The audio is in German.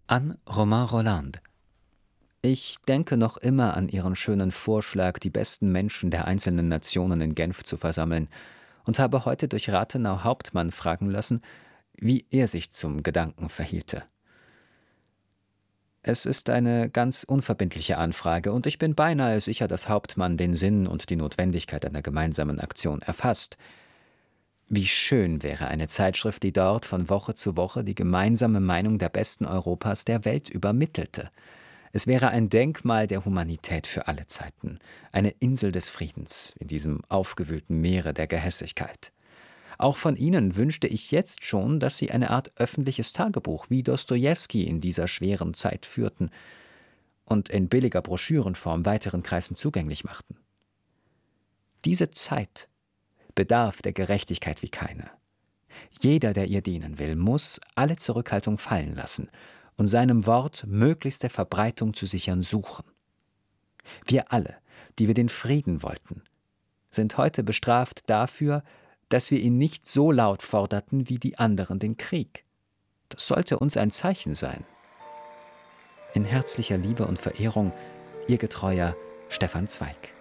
An Romain Rolland. Ich denke noch immer an Ihren schönen Vorschlag, die besten Menschen der einzelnen Nationen in Genf zu versammeln, und habe heute durch Rathenau Hauptmann fragen lassen, wie er sich zum Gedanken verhielte. Es ist eine ganz unverbindliche Anfrage, und ich bin beinahe sicher, dass Hauptmann den Sinn und die Notwendigkeit einer gemeinsamen Aktion erfasst. Wie schön wäre eine Zeitschrift, die dort von Woche zu Woche die gemeinsame Meinung der Besten Europas der Welt übermittelte. Es wäre ein Denkmal der Humanität für alle Zeiten, eine Insel des Friedens in diesem aufgewühlten Meere der Gehässigkeit. Auch von Ihnen wünschte ich jetzt schon, dass Sie eine Art öffentliches Tagebuch wie Dostojewski in dieser schweren Zeit führten und in billiger Broschürenform weiteren Kreisen zugänglich machten. Diese Zeit bedarf der Gerechtigkeit wie keine. Jeder, der ihr dienen will, muss alle Zurückhaltung fallen lassen und seinem Wort möglichste Verbreitung zu sichern suchen. Wir alle, die wir den Frieden wollten, sind heute bestraft dafür, dass wir ihn nicht so laut forderten wie die anderen den Krieg. Das sollte uns ein Zeichen sein. In herzlicher Liebe und Verehrung, Ihr getreuer Stefan Zweig.